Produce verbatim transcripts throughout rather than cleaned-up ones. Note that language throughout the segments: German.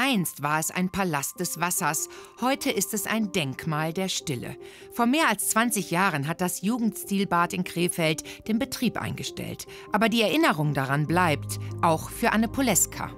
Einst war es ein Palast des Wassers, heute ist es ein Denkmal der Stille. Vor mehr als zwanzig Jahren hat das Jugendstilbad in Krefeld den Betrieb eingestellt. Aber die Erinnerung daran bleibt, auch für Anne Poleska.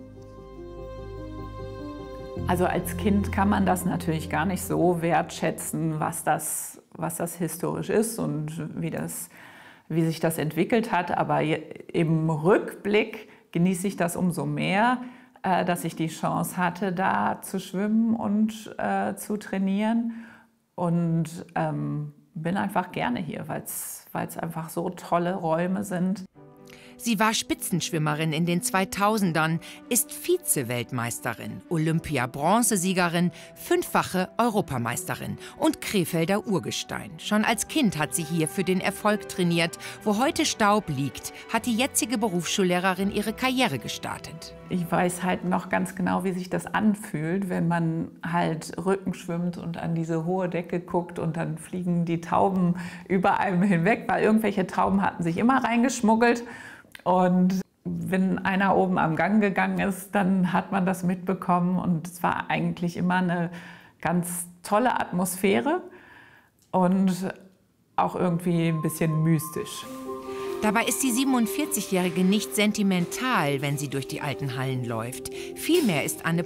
Also als Kind kann man das natürlich gar nicht so wertschätzen, was das, was das historisch ist und wie, das, wie sich das entwickelt hat. Aber im Rückblick genieße ich das umso mehr, äh, dass ich die Chance hatte, da zu schwimmen und äh, zu trainieren. Und ähm, bin einfach gerne hier, weil es einfach so tolle Räume sind. Sie war Spitzenschwimmerin in den zweitausendern, ist Vize-Weltmeisterin, Olympia-Bronzesiegerin, fünffache Europameisterin und Krefelder Urgestein. Schon als Kind hat sie hier für den Erfolg trainiert. Wo heute Staub liegt, hat die jetzige Berufsschullehrerin ihre Karriere gestartet. Ich weiß halt noch ganz genau, wie sich das anfühlt, wenn man halt Rücken schwimmt und an diese hohe Decke guckt und dann fliegen die Tauben über einem hinweg, weil irgendwelche Tauben hatten sich immer reingeschmuggelt. Und wenn einer oben am Gang gegangen ist, dann hat man das mitbekommen. Und es war eigentlich immer eine ganz tolle Atmosphäre und auch irgendwie ein bisschen mystisch. Dabei ist die siebenundvierzigjährige nicht sentimental, wenn sie durch die alten Hallen läuft. Vielmehr ist Anne